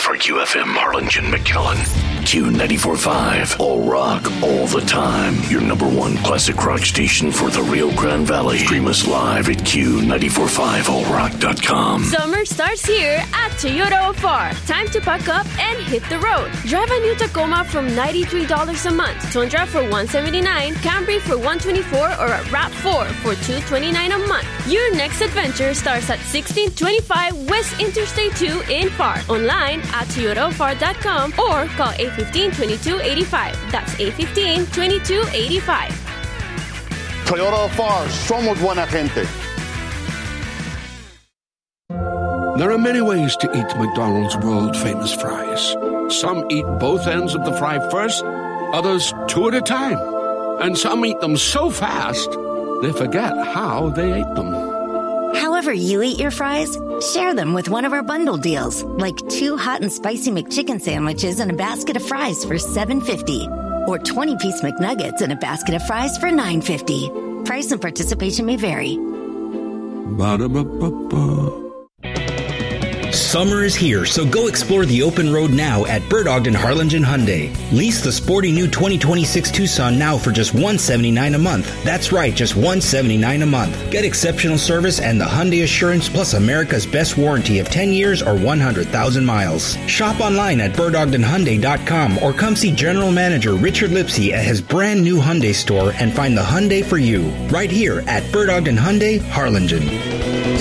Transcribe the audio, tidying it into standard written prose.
for QFM Harlingen McKinley. Q94.5, all rock, all the time. Your number one classic rock station for the Rio Grande Valley. Stream us live at Q945allrock.com. Summer starts here at Toyota Ofar. Time to pack up and hit the road. Drive a new Tacoma from $93 a month, Tundra for $179, Camry for $124, or a RAV4 for $229 a month. Your next adventure starts at 1625 West Interstate 2 in FAR. Online at ToyotaOFAR.com or call 815-2285. That's 815-2285. Toyota Ofar, somos buena gente. There are many ways to eat McDonald's world-famous fries. Some eat both ends of the fry first, others two at a time. And some eat them so fast, they forget how they ate them. However you eat your fries, share them with one of our bundle deals, like 2 hot and spicy McChicken sandwiches and a basket of fries for $7.50, or 20-piece McNuggets and a basket of fries for $9.50. Price and participation may vary. Ba-da-ba-ba-ba. Summer is here, so go explore the open road now at Bird Ogden Harlingen Hyundai. Lease the sporty new 2026 Tucson now for just $179 a month. That's right, just $179 a month. Get exceptional service and the Hyundai Assurance plus America's best warranty of 10 years or 100,000 miles. Shop online at birdogdenhyundai.com or come see General Manager Richard Lipsy at his brand new Hyundai store and find the Hyundai for you. Right here at Bird Ogden Hyundai, Harlingen.